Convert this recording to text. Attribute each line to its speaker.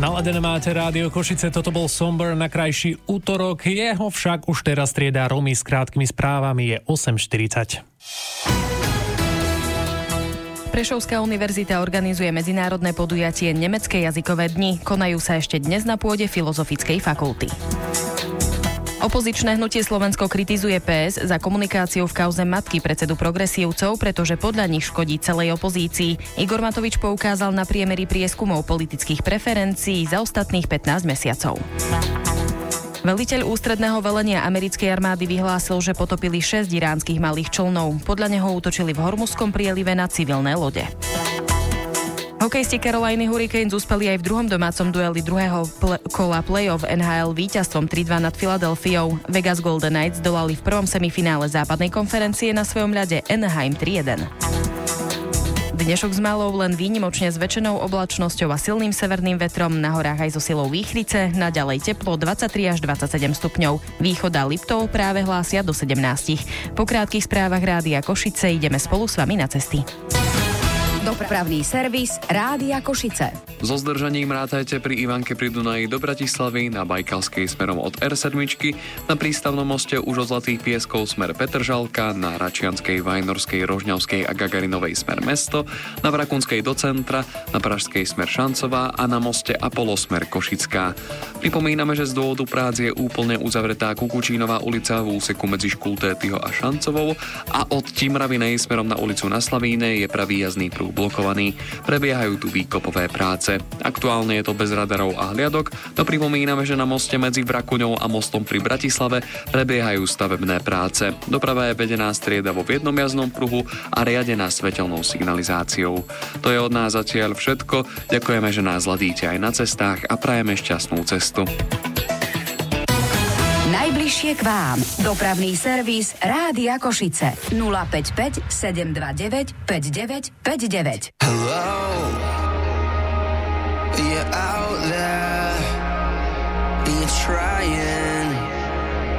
Speaker 1: Naladené máte Rádio Košice, toto bol Somber na krajší útorok, jeho však už teraz striedá Romy s krátkými správami, je 8:40.
Speaker 2: Prešovská univerzita organizuje medzinárodné podujatie Nemecké jazykové dni. Konajú sa ešte dnes na pôde Filozofickej fakulty. Opozičné hnutie Slovensko kritizuje PS za komunikáciu v kauze matky predsedu progresívcov, pretože podľa nich škodí celej opozícii. Igor Matovič poukázal na priemery prieskumov politických preferencií za ostatných 15 mesiacov. Veliteľ ústredného velenia americkej armády vyhlásil, že potopili 6 iránskych malých člnov. Podľa neho útočili v Hormuzskom prielive na civilné lode. Hokejisti Caroliny Hurricanes úspeli aj v druhom domácom dueli druhého kola play-off NHL víťazstvom 3-2 nad Filadelfiou. Vegas Golden Knights dolali v prvom semifinále západnej konferencie na svojom ľade Anaheim 3-1. Dnešok s malou len výnimočne zväčšenou oblačnosťou a silným severným vetrom, na horách aj so silou výchrice, naďalej teplo 23 až 27 stupňov. Východ a Liptov práve hlásia do 17. Po krátkych správach Rádia Košice ideme spolu s vami na cesty.
Speaker 3: Dopravný servis Rádia Košice.
Speaker 4: So zdržaním rátajte pri Ivanke pri Dunaji do Bratislavy, na Bajkalskej smerom od R7, na prístavnom moste už od Zlatých Pieskov smer Petržalka, na Račianskej, Vajnorskej, Rožňavskej a Gagarinovej smer Mesto, na Vrakunskej do centra, na Pražskej smer Šancová a na moste Apollo smer Košická. Pripomíname, že z dôvodu prác je úplne uzavretá Kukučínová ulica v úseku medzi Škultétyho a Šancovou a od Timravinej smerom na ulicu na Slavíne je pravý jazdný pruh blokovaný. Prebiehajú tu výkopové práce. Aktuálne je to bez radarov a hliadok, no pripomíname, že na moste medzi Vrakuňou a mostom pri Bratislave prebiehajú stavebné práce. Doprava je vedená striedavo v jednom jazdnom pruhu a riadená svetelnou signalizáciou. To je od nás zatiaľ všetko. Ďakujeme, že nás ladíte aj na cestách a prajeme šťastnú cestu.
Speaker 3: Najbližšie k vám. Dopravný servis Rádia Košice. 055 729 5959.
Speaker 5: Hello, you're out there, you're trying